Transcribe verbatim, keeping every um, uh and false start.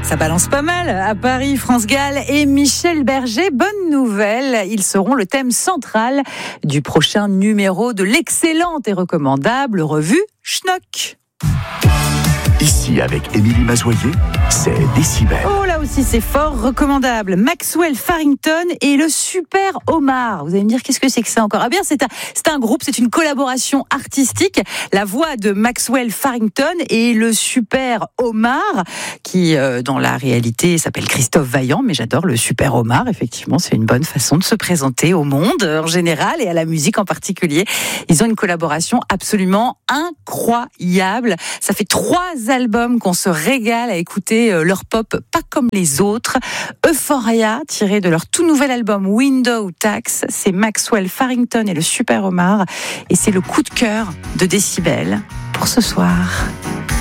Ça balance pas mal à Paris, France Gall et Michel Berger. Bonne nouvelle, ils seront le thème central du prochain numéro de l'excellente et recommandable revue Schnock. Ici, avec Émilie Mazoyer, c'est Décibel. Oh, là aussi, c'est fort recommandable. Maxwell Farrington et le Super Omar. Vous allez me dire, qu'est-ce que c'est que ça encore ? Ah bien, c'est un, c'est un groupe, c'est une collaboration artistique. La voix de Maxwell Farrington et le Super Omar, qui, euh, dans la réalité, s'appelle Christophe Vaillant, mais j'adore le Super Omar. Effectivement, c'est une bonne façon de se présenter au monde en général et à la musique en particulier. Ils ont une collaboration absolument incroyable. Ça fait trois albums qu'on se régale à écouter euh, leur pop pas comme les autres. Euphoria, tiré de leur tout nouvel album Window Tax, c'est Maxwell Farrington et le Super Omar, et c'est le coup de cœur de Décibel pour ce soir.